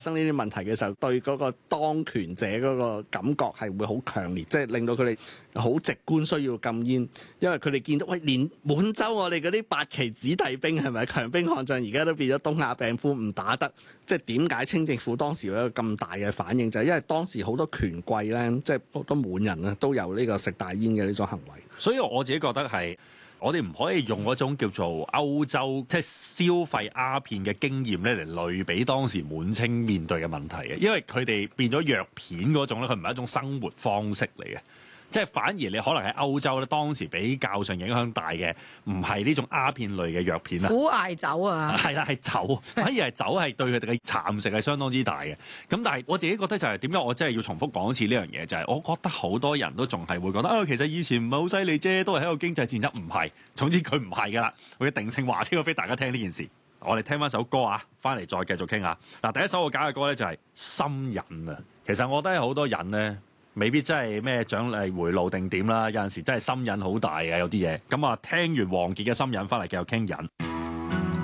生呢啲問題嘅時候，對嗰個當權者嗰個感覺係會好強烈，即係令到佢哋好直觀需要禁煙，因為佢哋見到喂，連滿洲我哋嗰啲八旗子弟兵係咪強兵悍將，而家都變咗東亞病夫唔打得，即係點解清政府當時有一個咁大嘅反應？就係因為當時好多權貴咧，即係好多滿人啊，都有呢個食大煙嘅呢種行為。 所以我自己覺得係。我哋唔可以用嗰種叫做歐洲即係消費鴉片嘅經驗咧嚟類比當時滿清面對嘅問題嘅，因為佢哋變咗藥片嗰種咧，佢唔係一種生活方式嚟嘅，即係反而你可能喺歐洲咧，當時比較上影響大嘅唔係呢種鴉片類嘅藥片啊， 苦艾酒啊， 係啦，係酒，反而係酒係對佢哋嘅蠶食係相當之大嘅。咁但係我自己覺得就係點解我真係要重複講一次呢樣嘢，就係我覺得好多人都仲係會覺得其實以前唔係好犀利啫，都係喺個經濟戰爭，唔係。總之佢唔係㗎啦，我要定性話清楚俾大家聽呢件事。我哋聽翻首歌啊，翻嚟再繼續傾下。嗱，第一首我揀嘅歌咧就係《心癮》啊。其實我覺得好多人咧，未必真係咩獎勵回路定點啦，有陣時真係心癮好大嘅有啲嘢。咁啊，聽完王傑嘅《心癮》翻嚟繼續傾癮。